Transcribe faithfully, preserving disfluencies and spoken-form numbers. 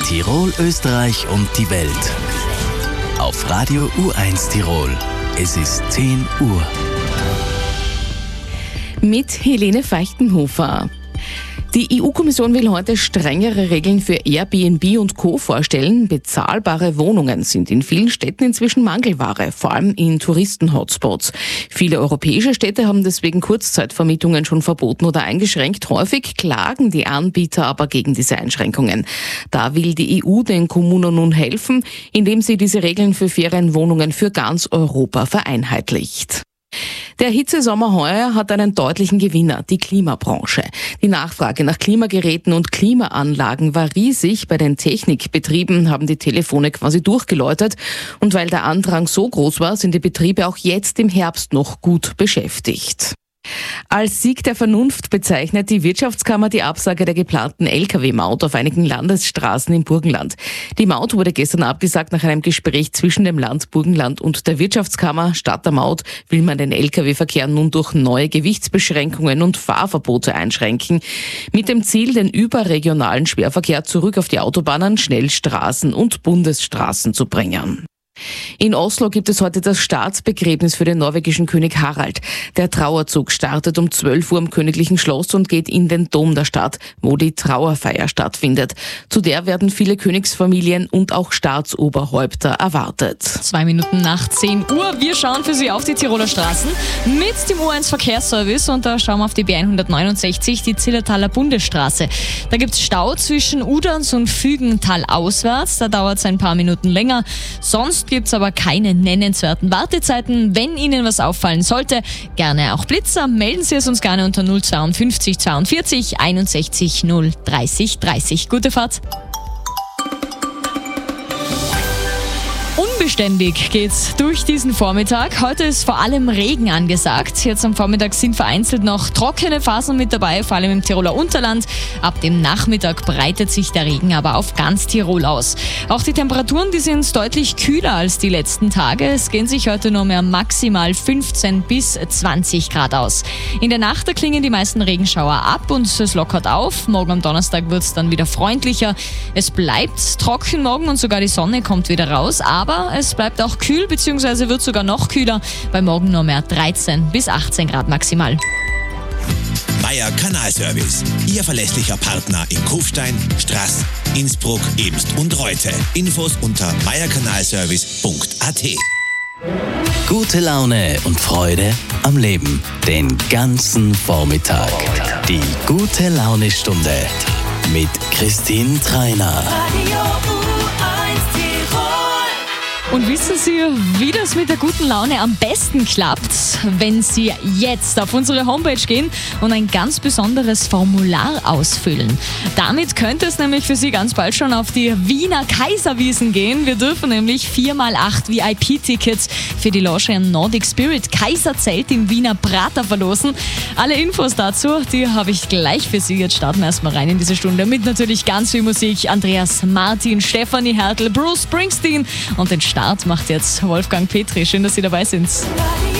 Tirol, Österreich und die Welt. Auf Radio U eins Tirol. Es ist zehn Uhr. Mit Helene Feichtenhofer. Die E U-Kommission will heute strengere Regeln für Airbnb und Co. vorstellen. Bezahlbare Wohnungen sind in vielen Städten inzwischen Mangelware, vor allem in Touristen-Hotspots. Viele europäische Städte haben deswegen Kurzzeitvermietungen schon verboten oder eingeschränkt. Häufig klagen die Anbieter aber gegen diese Einschränkungen. Da will die E U den Kommunen nun helfen, indem sie diese Regeln für Ferienwohnungen für ganz Europa vereinheitlicht. Der Hitzesommer heuer hat einen deutlichen Gewinner, die Klimabranche. Die Nachfrage nach Klimageräten und Klimaanlagen war riesig. Bei den Technikbetrieben haben die Telefone quasi durchgeläutet. Und weil der Andrang so groß war, sind die Betriebe auch jetzt im Herbst noch gut beschäftigt. Als Sieg der Vernunft bezeichnet die Wirtschaftskammer die Absage der geplanten L K W-Maut auf einigen Landesstraßen im Burgenland. Die Maut wurde gestern abgesagt nach einem Gespräch zwischen dem Land Burgenland und der Wirtschaftskammer. Statt der Maut will man den L K W-Verkehr nun durch neue Gewichtsbeschränkungen und Fahrverbote einschränken, mit dem Ziel, den überregionalen Schwerverkehr zurück auf die Autobahnen, Schnellstraßen und Bundesstraßen zu bringen. In Oslo gibt es heute das Staatsbegräbnis für den norwegischen König Harald. Der Trauerzug startet um zwölf Uhr am Königlichen Schloss und geht in den Dom der Stadt, wo die Trauerfeier stattfindet. Zu der werden viele Königsfamilien und auch Staatsoberhäupter erwartet. Zwei Minuten nach zehn Uhr. Wir schauen für Sie auf die Tiroler Straßen mit dem U eins Verkehrsservice und da schauen wir auf die B hundertneunundsechzig, die Zillertaler Bundesstraße. Da gibt es Stau zwischen Uderns und Fügental auswärts. Da dauert es ein paar Minuten länger. Sonst gibt es aber keine nennenswerten Wartezeiten. Wenn Ihnen was auffallen sollte, gerne auch Blitzer. Melden Sie es uns gerne unter null zweiundfünfzig zweiundvierzig einundsechzig null dreißig dreißig. Gute Fahrt. Unbeständig geht's durch diesen Vormittag. Heute ist vor allem Regen angesagt. Jetzt am Vormittag sind vereinzelt noch trockene Phasen mit dabei, vor allem im Tiroler Unterland. Ab dem Nachmittag breitet sich der Regen aber auf ganz Tirol aus. Auch die Temperaturen, die sind deutlich kühler als die letzten Tage. Es gehen sich heute nur mehr maximal fünfzehn bis zwanzig Grad aus. In der Nacht da klingen die meisten Regenschauer ab und es lockert auf. Morgen am Donnerstag wird's dann wieder freundlicher. Es bleibt trocken morgen und sogar die Sonne kommt wieder raus. Aber es bleibt auch kühl, beziehungsweise wird sogar noch kühler. Bei morgen nur mehr dreizehn bis achtzehn Grad maximal. Meier Kanalservice, Ihr verlässlicher Partner in Kufstein, Straß, Innsbruck, Ebst und Reute. Infos unter meierkanalservice punkt a t. Gute Laune und Freude am Leben. Den ganzen Vormittag. Die gute Laune-Stunde mit Christine Treiner. Und wissen Sie, wie das mit der guten Laune am besten klappt? Wenn Sie jetzt auf unsere Homepage gehen und ein ganz besonderes Formular ausfüllen. Damit könnte es nämlich für Sie ganz bald schon auf die Wiener Kaiserwiesen gehen. Wir dürfen nämlich vier mal acht V I P-Tickets für die Loge im Nordic Spirit Kaiserzelt im Wiener Prater verlosen. Alle Infos dazu, die habe ich gleich für Sie. Jetzt starten wir erstmal rein in diese Stunde mit natürlich ganz viel Musik. Andreas Martin, Stefanie Hertel, Bruce Springsteen und den Start macht jetzt Wolfgang Petri. Schön, dass Sie dabei sind.